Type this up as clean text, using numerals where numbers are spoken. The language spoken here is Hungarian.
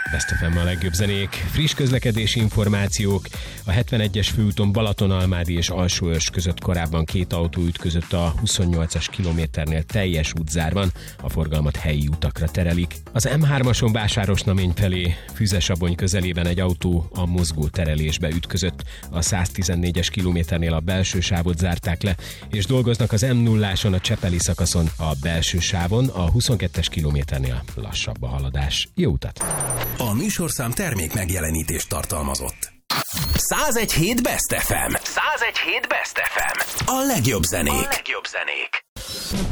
Best FM a legjobb zenék, friss közlekedési információk. A 71-es főúton Balatonalmádi és Alsóörs között korábban két autó ütközött a 28-as kilométernél teljes útzárban, a forgalmat helyi utakra terelik. Az M3-ason Vásárosnamény felé Füzesabony közelében egy autó a mozgó terelésbe ütközött. A 114-es kilométernél a belső sávot zárták le, és dolgoznak az M0-áson a Csepeli szakaszon, a belső sávon, a 22-es kilométernél lassabb a haladás. Jó utat! A műsorszám termék megjelenítést tartalmazott. 101.7 Best FM. 101.7 Best FM. A legjobb zenék.